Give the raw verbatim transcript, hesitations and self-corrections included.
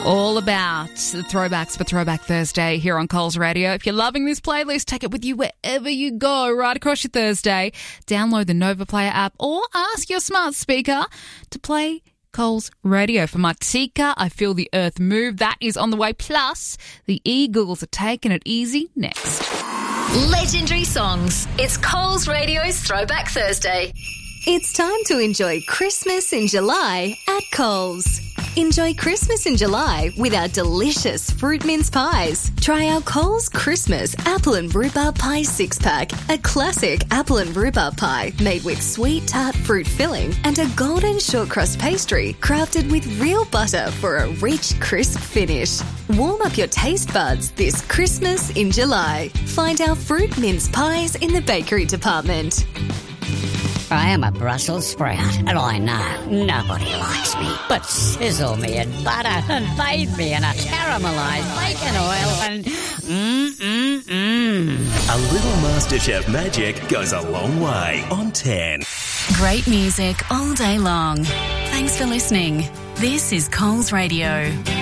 All about the throwbacks for Throwback Thursday here on Coles Radio. If you're loving this playlist, take it with you wherever you go, right across your Thursday. Download the Nova Player app or ask your smart speaker to play Coles Radio. For Martika, I Feel the Earth Move. That is on the way. Plus, the Eagles are taking it easy next. Legendary songs. It's Coles Radio's Throwback Thursday. It's time to enjoy Christmas in July at Coles. Enjoy Christmas in July with our delicious fruit mince pies. Try our Coles Christmas apple and rhubarb pie six-pack, a classic apple and rhubarb pie made with sweet tart fruit filling and a golden short crust pastry crafted with real butter for a rich, crisp finish. Warm up your taste buds this Christmas in July. Find our fruit mince pies in the bakery department. I am a Brussels sprout, and I know nobody likes me. But sizzle me in butter and bathe me in a caramelised bacon oil and mmm-mmm-mmm. A little MasterChef magic goes a long way on ten. Great music all day long. Thanks for listening. This is Coles Radio.